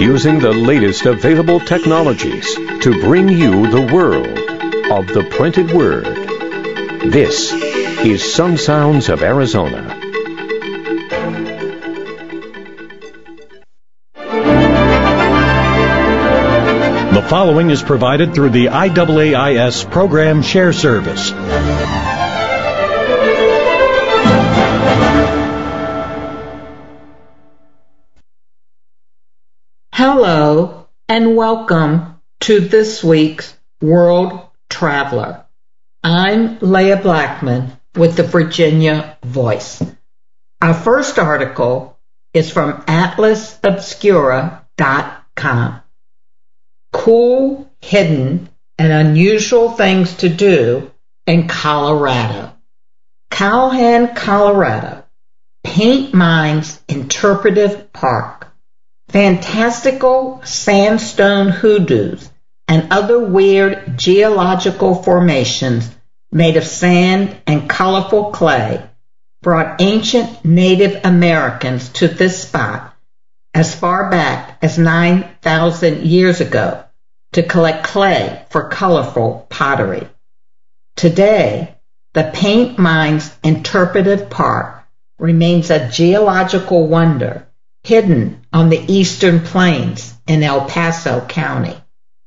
using the latest available technologies to bring you the world of the printed word. This is Some Sounds of Arizona. The following is provided through the IAAIS Program Share Service. Hello and welcome to this week's World Traveler. I'm Leah Blackman with the Virginia Voice. Our first article is from atlasobscura.com. Cool, hidden, and unusual things to do in Colorado. Calhan, Colorado. Paint Mines Interpretive Park. Fantastical sandstone hoodoos and other weird geological formations made of sand and colorful clay brought ancient Native Americans to this spot as far back as 9,000 years ago to collect clay for colorful pottery. Today, the Paint Mines Interpretive Park remains a geological wonder hidden on the eastern plains in El Paso County.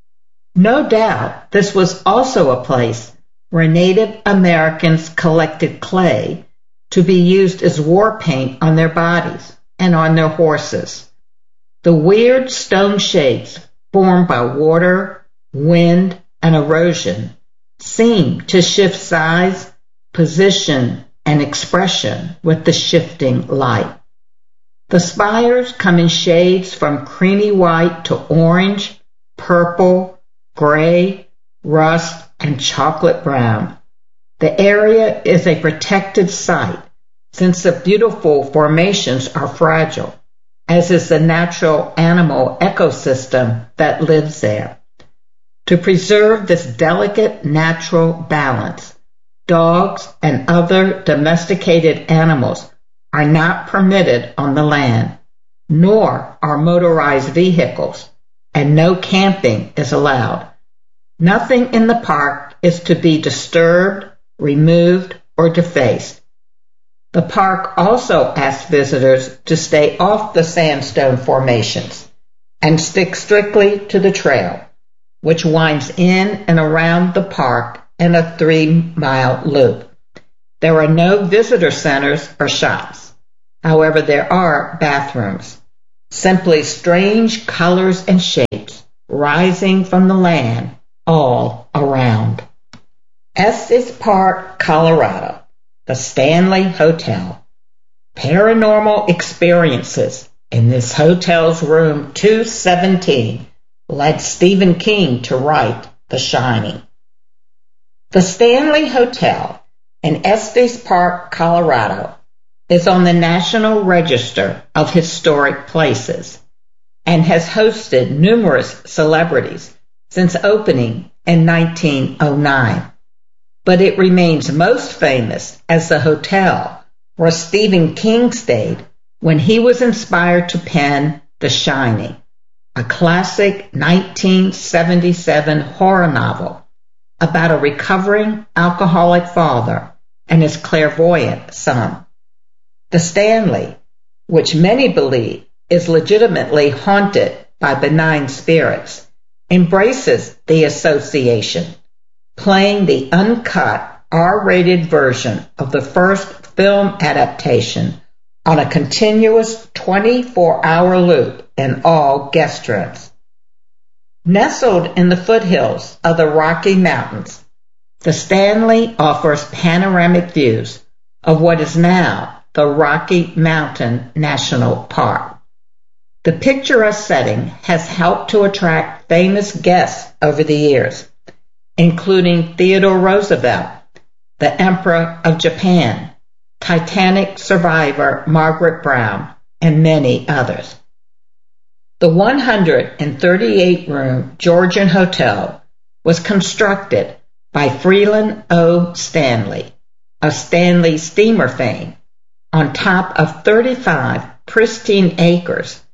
No doubt this was also a place where Native Americans collected clay to be used as war paint on their bodies and on their horses. The weird stone shapes formed by water, wind, and erosion seem to shift size, position, and expression with the shifting light. The spires come in shades from creamy white to orange, purple, gray, rust, and chocolate brown. The area is a protected site since the beautiful formations are fragile, as is the natural animal ecosystem that lives there. To preserve this delicate natural balance, dogs and other domesticated animals are not permitted on the land, nor are motorized vehicles, and no camping is allowed. Nothing in the park is to be disturbed, removed, or defaced. The park also asks visitors to stay off the sandstone formations and stick strictly to the trail, which winds in and around the park in a 3-mile loop. There are no visitor centers or shops. However, there are bathrooms. Simply strange colors and shapes rising from the land all around. Estes Park, Colorado. The Stanley Hotel. Paranormal experiences in this hotel's room 217 led Stephen King to write The Shining. The Stanley Hotel in Estes Park, Colorado, is on the National Register of Historic Places and has hosted numerous celebrities since opening in 1909. But it remains most famous as the hotel where Stephen King stayed when he was inspired to pen The Shining, a classic 1977 horror novel about a recovering alcoholic father and his clairvoyant son. The Stanley, which many believe is legitimately haunted by benign spirits, embraces the association, playing the uncut R-rated version of the first film adaptation on a continuous 24-hour loop in all guest rooms. Nestled in the foothills of the Rocky Mountains, the Stanley offers panoramic views of what is now the Rocky Mountain National Park. The picturesque setting has helped to attract famous guests over the years, including Theodore Roosevelt, the Emperor of Japan, Titanic survivor Margaret Brown, and many others. The 138-room Georgian Hotel was constructed by Freeland O. Stanley, of Stanley steamer fame, on top of 35 pristine acres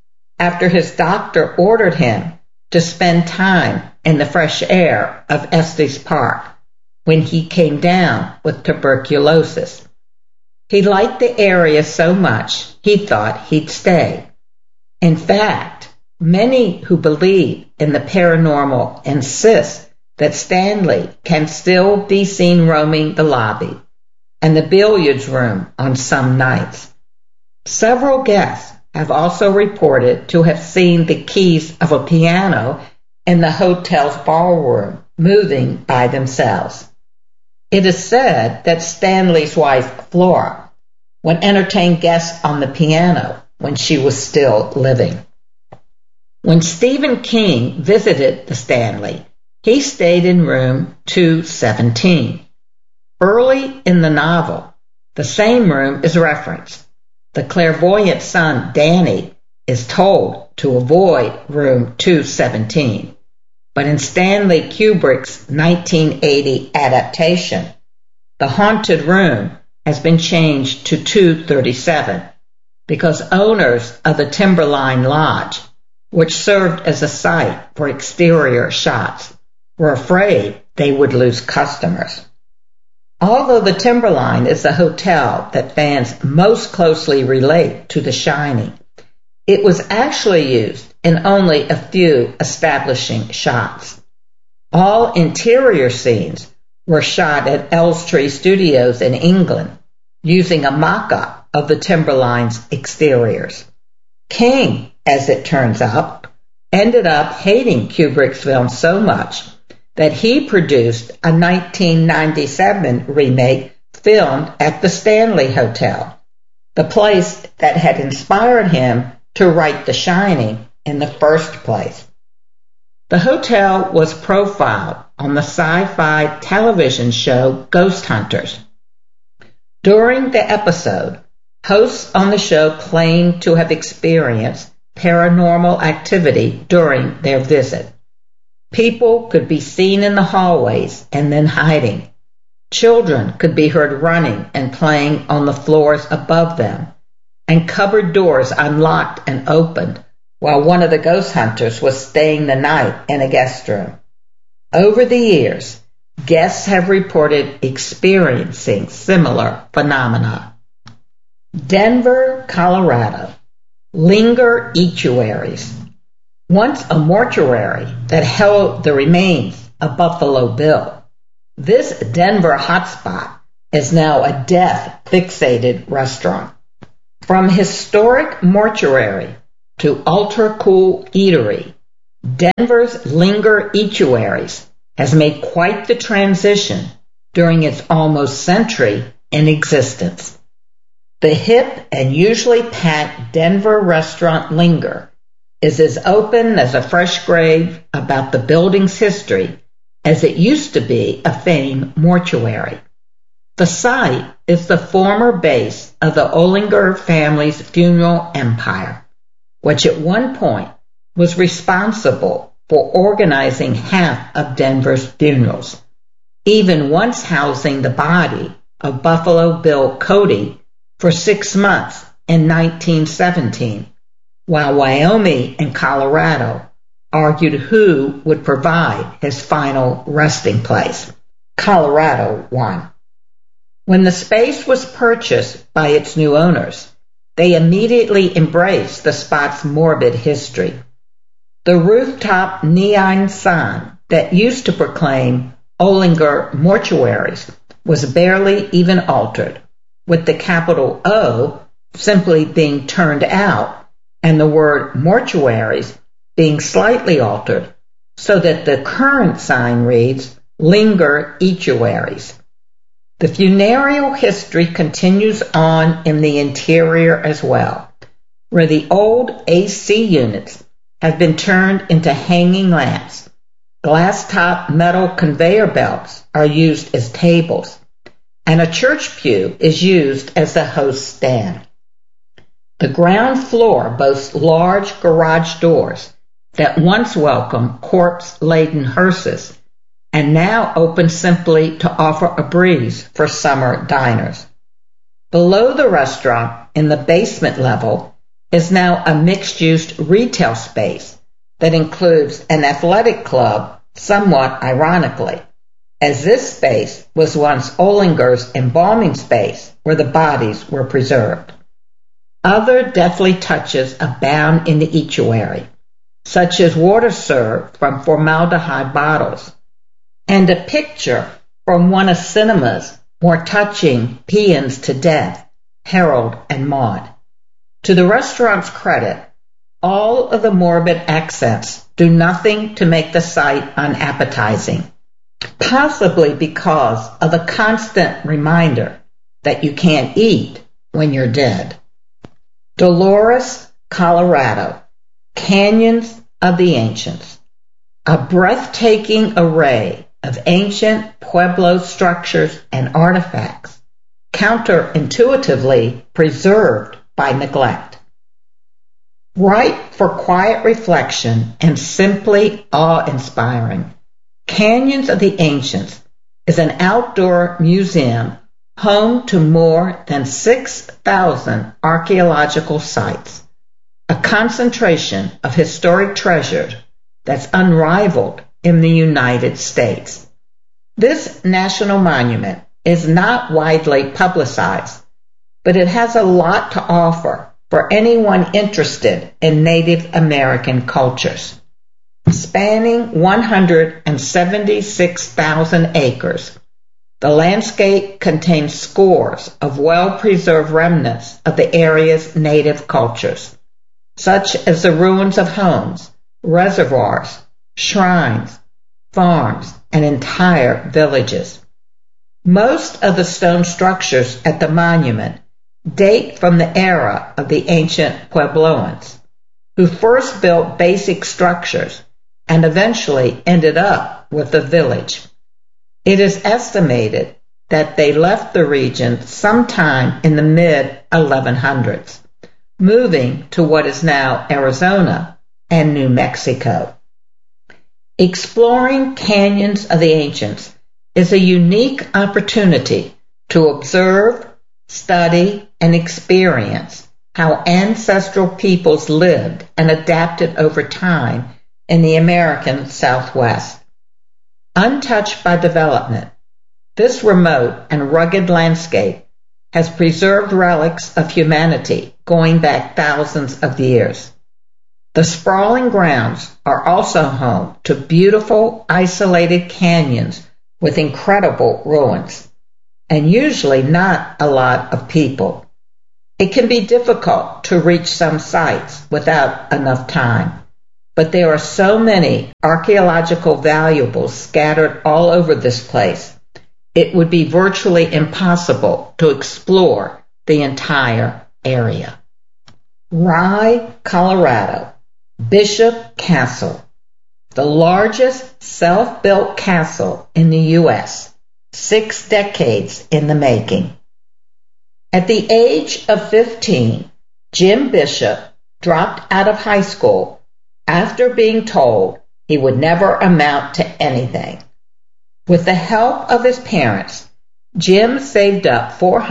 after his doctor ordered him to spend time in the fresh air of Estes Park when he came down with tuberculosis. He liked the area so much he thought he'd stay. In fact, many who believe in the paranormal insist that Stanley can still be seen roaming the lobby and the billiards room on some nights. Several guests have also reported to have seen the keys of a piano in the hotel's ballroom moving by themselves. It is said that Stanley's wife, Flora, would entertain guests on the piano when she was still living. When Stephen King visited the Stanley, he stayed in room 217. Early in the novel, the same room is referenced. The clairvoyant son, Danny, is told to avoid room 217. But in Stanley Kubrick's 1980 adaptation, the haunted room has been changed to 237 because owners of the Timberline Lodge, which served as a site for exterior shots, were afraid they would lose customers. Although the Timberline is the hotel that fans most closely relate to The Shining, it was actually used in only a few establishing shots. All interior scenes were shot at Elstree Studios in England, using a mock-up of the Timberline's exteriors. King, as it turns out, ended up hating Kubrick's film so much that he produced a 1997 remake filmed at the Stanley Hotel, the place that had inspired him to write The Shining in the first place. The hotel was profiled on the sci-fi television show Ghost Hunters. During the episode, hosts on the show claimed to have experienced paranormal activity during their visit. People could be seen in the hallways and then hiding. Children could be heard running and playing on the floors above them, and cupboard doors unlocked and opened while one of the ghost hunters was staying the night in a guest room. Over the years, guests have reported experiencing similar phenomena. Denver, Colorado. Linger Estuaries. Once a mortuary that held the remains of Buffalo Bill, this Denver hotspot is now a death-fixated restaurant. From historic mortuary to ultra-cool eatery, Denver's Linger Estuaries has made quite the transition during its almost century in existence. The hip and usually packed Denver restaurant Linger is as open as a fresh grave about the building's history as it used to be a famed mortuary. The site is the former base of the Ollinger family's funeral empire, which at one point was responsible for organizing half of Denver's funerals, even once housing the body of Buffalo Bill Cody for 6 months in 1917, while Wyoming and Colorado argued who would provide his final resting place. Colorado won. When the space was purchased by its new owners, they immediately embraced the spot's morbid history. The rooftop neon sign that used to proclaim Ollinger Mortuaries was barely even altered, with the capital O simply being turned out and the word mortuaries being slightly altered so that the current sign reads Linger Estuaries. The funereal history continues on in the interior as well, where the old AC units have been turned into hanging lamps. Glass-top metal conveyor belts are used as tables, and a church pew is used as the host stand. The ground floor boasts large garage doors that once welcomed corpse-laden hearses and now open simply to offer a breeze for summer diners. Below the restaurant, in the basement level, is now a mixed-use retail space that includes an athletic club, somewhat ironically, as this space was once Ollinger's embalming space where the bodies were preserved. Other deathly touches abound in the estuary, such as water served from formaldehyde bottles, and a picture from one of cinema's more touching paeans to death, Harold and Maude. To the restaurant's credit, all of the morbid accents do nothing to make the sight unappetizing, possibly because of the constant reminder that you can't eat when you're dead. Dolores, Colorado, Canyons of the Ancients. A breathtaking array of ancient Pueblo structures and artifacts, counterintuitively preserved by neglect. Ripe for quiet reflection and simply awe-inspiring, Canyons of the Ancients is an outdoor museum home to more than 6,000 archaeological sites, a concentration of historic treasures that's unrivaled in the United States. This national monument is not widely publicized, but it has a lot to offer for anyone interested in Native American cultures. Spanning 176,000 acres, the landscape contains scores of well-preserved remnants of the area's native cultures, such as the ruins of homes, reservoirs, shrines, farms, and entire villages. Most of the stone structures at the monument date from the era of the ancient Puebloans, who first built basic structures and eventually ended up with a village. It is estimated that they left the region sometime in the mid-1100s, moving to what is now Arizona and New Mexico. Exploring Canyons of the Ancients is a unique opportunity to observe, study, and experience how ancestral peoples lived and adapted over time in the American Southwest. Untouched by development, this remote and rugged landscape has preserved relics of humanity going back thousands of years. The sprawling grounds are also home to beautiful, isolated canyons with incredible ruins, and usually not a lot of people. It can be difficult to reach some sites without enough time, but there are so many archaeological valuables scattered all over this place, it would be virtually impossible to explore the entire area. Rye, Colorado, Bishop Castle, the largest self-built castle in the U.S., 6 decades in the making. At the age of 15, Jim Bishop dropped out of high school after being told he would never amount to anything. With the help of his parents, Jim saved up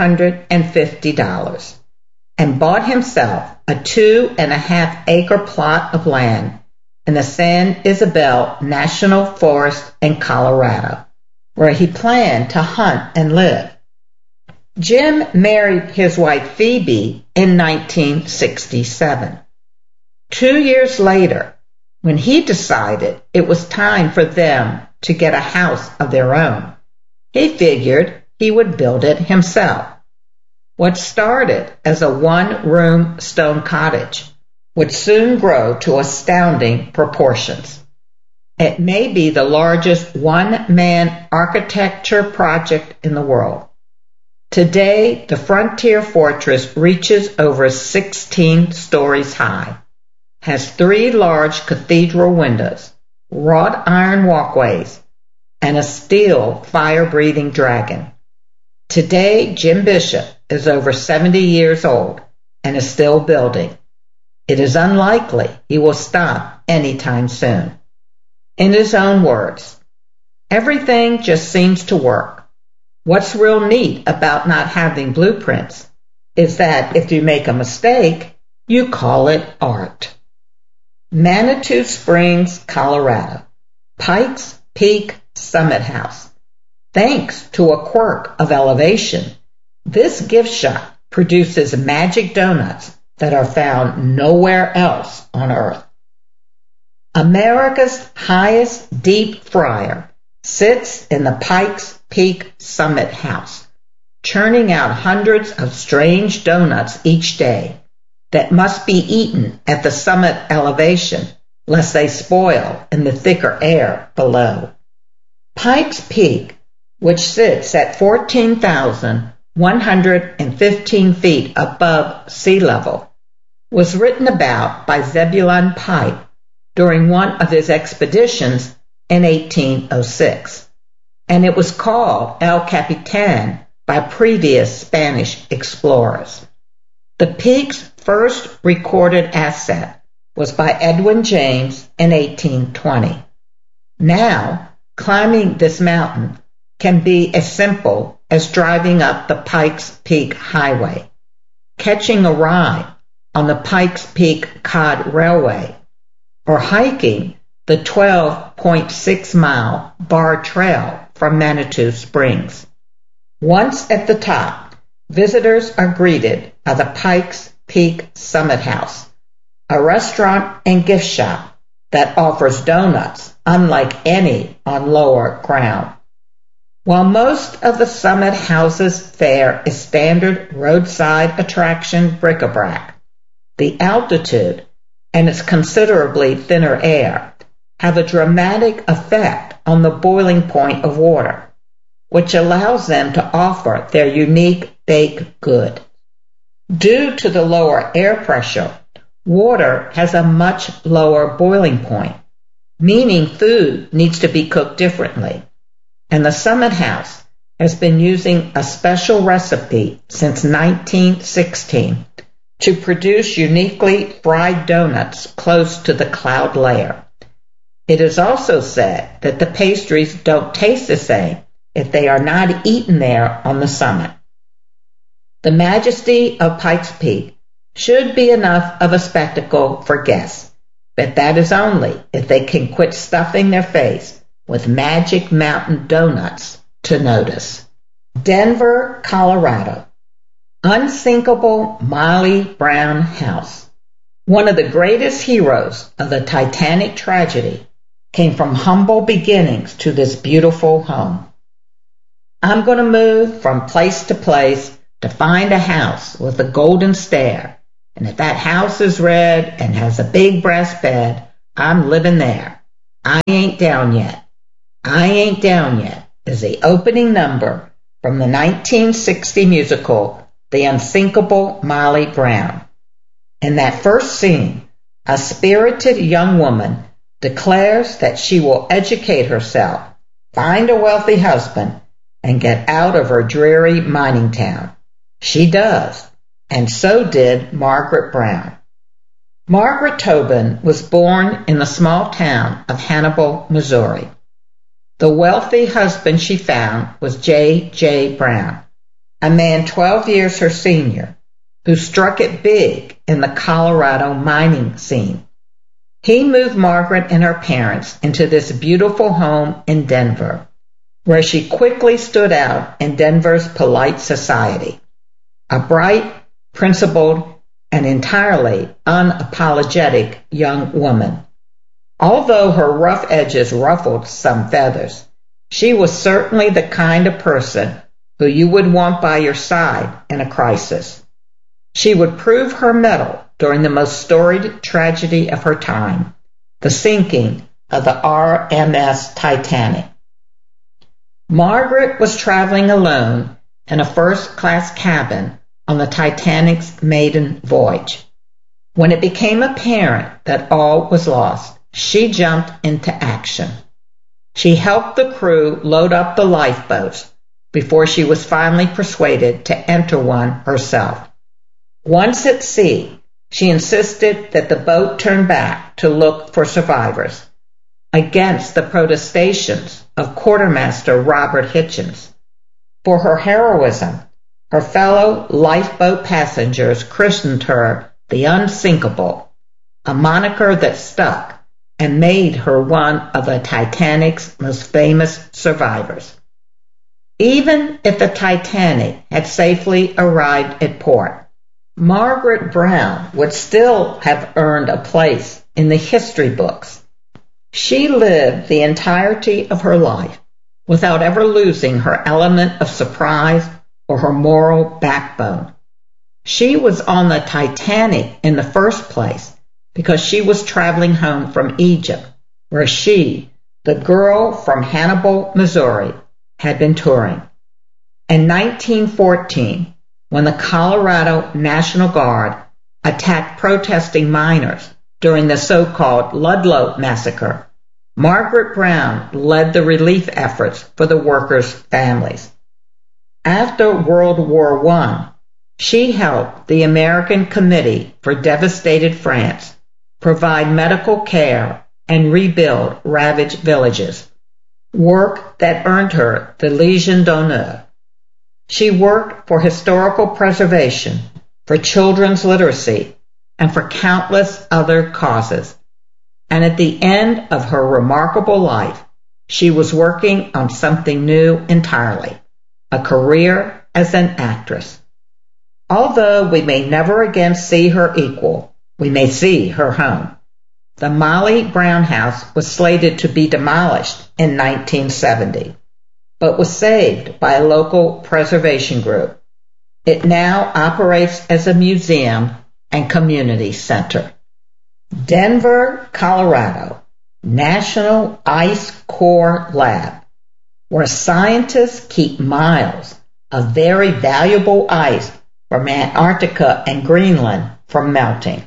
$450 and bought himself a 2.5-acre plot of land in the San Isabel National Forest in Colorado, where he planned to hunt and live. Jim married his wife Phoebe in 1967. 2 years later, when he decided it was time for them to get a house of their own, he figured he would build it himself. What started as a one-room stone cottage would soon grow to astounding proportions. It may be the largest one-man architecture project in the world. Today, the Frontier Fortress reaches over 16 stories high, has 3 large cathedral windows, wrought iron walkways, and a steel fire-breathing dragon. Today, Jim Bishop is over 70 years old and is still building. It is unlikely he will stop anytime soon. In his own words, everything just seems to work. What's real neat about not having blueprints is that if you make a mistake, You call it art. Manitou Springs, Colorado. Pikes Peak Summit House. Thanks to a quirk of elevation, this gift shop produces magic donuts that are found nowhere else on Earth. America's highest deep fryer sits in the Pikes Peak Summit House, churning out hundreds of strange donuts each day that must be eaten at the summit elevation lest they spoil in the thicker air below. Pikes Peak, which sits at 14,115 feet above sea level, was written about by Zebulon Pike during one of his expeditions in 1806, and it was called El Capitan by previous Spanish explorers. The peak's first recorded ascent was by Edwin James in 1820. Now, climbing this mountain can be as simple as driving up the Pikes Peak Highway, catching a ride on the Pikes Peak Cod Railway, or hiking the 12.6-mile Bar Trail from Manitou Springs. Once at the top, visitors are greeted by the Pikes Peak Summit House, a restaurant and gift shop that offers donuts unlike any on lower ground. While most of the Summit House's fare is standard roadside attraction bric-a-brac, the altitude and its considerably thinner air have a dramatic effect on the boiling point of water, which allows them to offer their unique baked good. Due to the lower air pressure, water has a much lower boiling point, meaning food needs to be cooked differently. And the Summit House has been using a special recipe since 1916 to produce uniquely fried donuts close to the cloud layer. It is also said that the pastries don't taste the same if they are not eaten there on the summit. The majesty of Pikes Peak should be enough of a spectacle for guests, but that is only if they can quit stuffing their face with Magic Mountain donuts to notice. Denver, Colorado. Unsinkable Molly Brown House. One of the greatest heroes of the Titanic tragedy came from humble beginnings to this beautiful home. I'm going to move from place to place to find a house with a golden stair, and if that house is red and has a big brass bed, I'm living there. I ain't down yet. I Ain't Down Yet is the opening number from the 1960 musical The Unsinkable Molly Brown. In that first scene, a spirited young woman declares that she will educate herself, find a wealthy husband, and get out of her dreary mining town. She does, and so did Margaret Brown. Margaret Tobin was born in the small town of Hannibal, Missouri. The wealthy husband she found was J. Brown, a man 12 years her senior, who struck it big in the Colorado mining scene. He moved Margaret and her parents into this beautiful home in Denver, where she quickly stood out in Denver's polite society. A bright, principled, and entirely unapologetic young woman. Although her rough edges ruffled some feathers, she was certainly the kind of person who you would want by your side in a crisis. She would prove her mettle during the most storied tragedy of her time, the sinking of the RMS Titanic. Margaret was traveling alone in a first-class cabin on the Titanic's maiden voyage. When it became apparent that all was lost, she jumped into action. She helped the crew load up the lifeboats before she was finally persuaded to enter one herself. Once at sea, she insisted that the boat turn back to look for survivors, against the protestations of Quartermaster Robert Hitchens. For her heroism, her fellow lifeboat passengers christened her the unsinkable, a moniker that stuck and made her one of the Titanic's most famous survivors. Even if the Titanic had safely arrived at port, Margaret Brown would still have earned a place in the history books. She lived the entirety of her life without ever losing her element of surprise or her moral backbone. She was on the Titanic in the first place because she was traveling home from Egypt, where she, the girl from Hannibal, Missouri, had been touring. In 1914, when the Colorado National Guard attacked protesting miners during the so-called Ludlow Massacre, Margaret Brown led the relief efforts for the workers' families. After World War I, she helped the American Committee for Devastated France provide medical care and rebuild ravaged villages, work that earned her the Légion d'honneur. She worked for historical preservation, for children's literacy, and for countless other causes. And at the end of her remarkable life, she was working on something new entirely, a career as an actress. Although we may never again see her equal, we may see her home. The Molly Brown House was slated to be demolished in 1970, but was saved by a local preservation group. It now operates as a museum and community center. Denver, Colorado, National Ice Core Lab, where scientists keep miles of very valuable ice from Antarctica and Greenland from melting.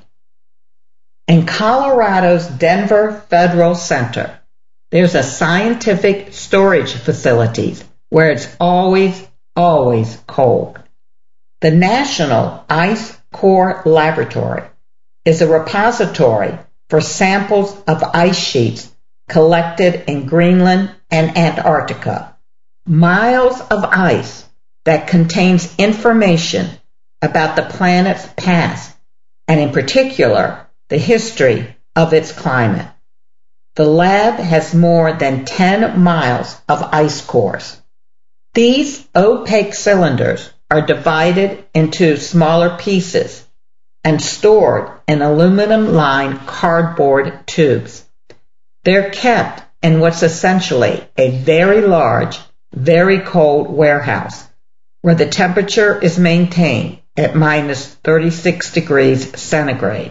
In Colorado's Denver Federal Center, there's a scientific storage facility where it's always cold. The National Ice Core Laboratory is a repository for samples of ice sheets collected in Greenland and Antarctica. Miles of ice that contains information about the planet's past, and in particular, the history of its climate. The lab has more than 10 miles of ice cores. These opaque cylinders are divided into smaller pieces and stored in aluminum-lined cardboard tubes. They're kept in what's essentially a very large, very cold warehouse where the temperature is maintained at minus 36 degrees centigrade.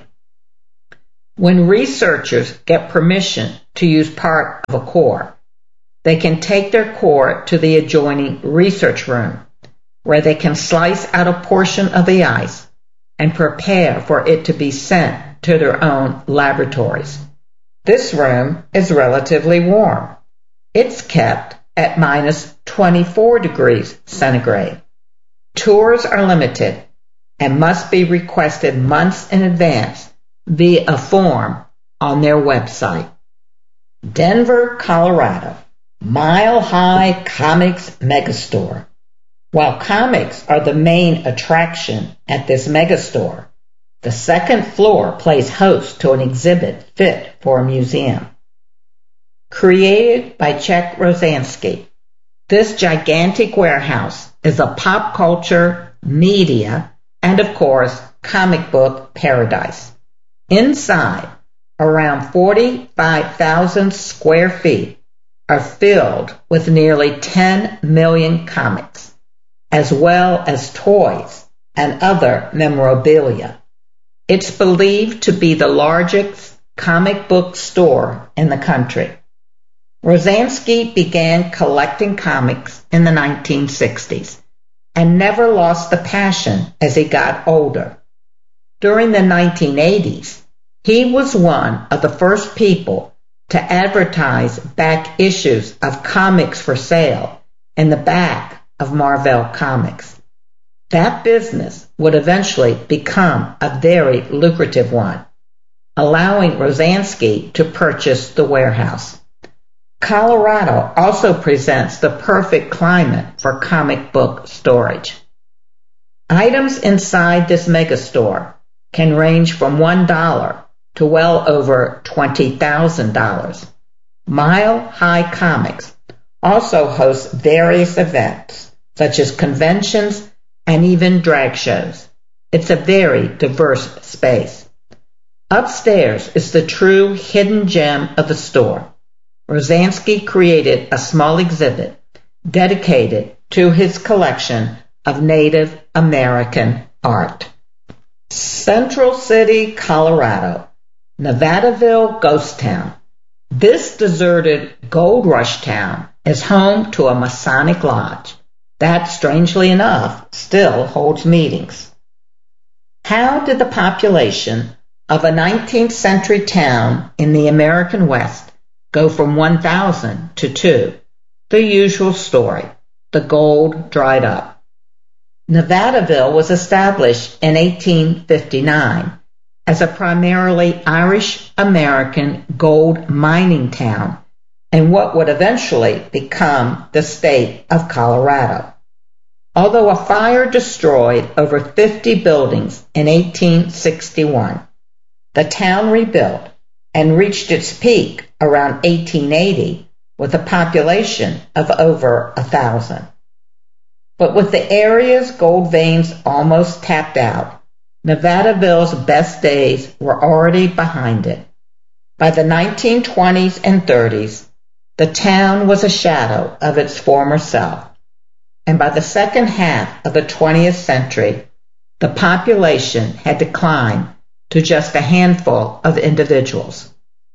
When researchers get permission to use part of a core, they can take their core to the adjoining research room, where they can slice out a portion of the ice and prepare for it to be sent to their own laboratories. This room is relatively warm. It's kept at minus 24 degrees centigrade. Tours are limited and must be requested months in advance via a form on their website. Denver, Colorado, Mile High Comics Megastore. While comics are the main attraction at this megastore, the second floor plays host to an exhibit fit for a museum. Created by Czech Rozansky, this gigantic warehouse is a pop culture, media, and of course, comic book paradise. Inside, around 45,000 square feet are filled with nearly 10 million comics, as well as toys and other memorabilia. It's believed to be the largest comic book store in the country. Rozansky began collecting comics in the 1960s and never lost the passion as he got older. During the 1980s, he was one of the first people to advertise back issues of comics for sale in the back of Marvel Comics. That business would eventually become a very lucrative one, allowing Rozansky to purchase the warehouse. Colorado also presents the perfect climate for comic book storage. Items inside this megastore can range from $1 to well over $20,000. Mile High Comics also hosts various events, such as conventions and even drag shows. It's a very diverse space. Upstairs is the true hidden gem of the store. Rosansky created a small exhibit dedicated to his collection of Native American art. Central City, Colorado, Nevadaville Ghost Town. This deserted gold rush town is home to a Masonic lodge that, strangely enough, still holds meetings. How did the population of a 19th century town in the American West go from 1,000 to 2? The usual story. The gold dried up. Nevadaville was established in 1859 as a primarily Irish-American gold mining town in what would eventually become the state of Colorado. Although a fire destroyed over 50 buildings in 1861, the town rebuilt and reached its peak around 1880 with a population of over 1,000. But with the area's gold veins almost tapped out, Nevadaville's best days were already behind it. By the 1920s and 30s, the town was a shadow of its former self, and by the second half of the 20th century, the population had declined to just a handful of individuals.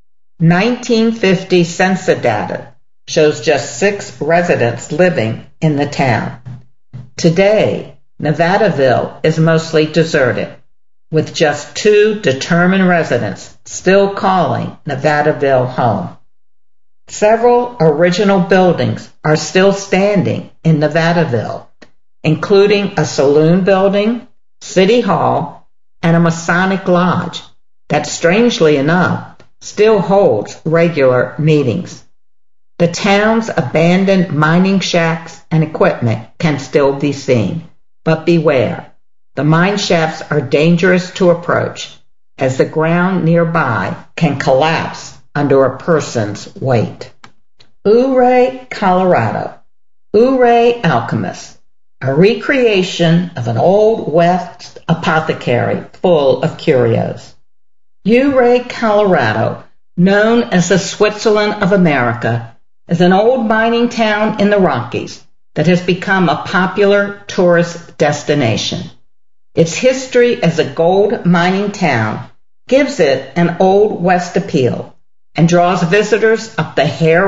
1950 census data shows just 6 residents living in the town. Today, Nevadaville is mostly deserted, with just 2 determined residents still calling Nevadaville home. Several original buildings are still standing in Nevadaville, including a saloon building, City Hall, and a Masonic lodge that, strangely enough, still holds regular meetings. The town's abandoned mining shacks and equipment can still be seen, but beware. The mine shafts are dangerous to approach, as the ground nearby can collapse under a person's weight. Ouray, Colorado. Ouray Alchemist, a recreation of an Old West apothecary full of curios. Ouray, Colorado, known as the Switzerland of America, is an old mining town in the Rockies that has become a popular tourist destination. Its history as a gold mining town gives it an Old West appeal and draws visitors up the Hare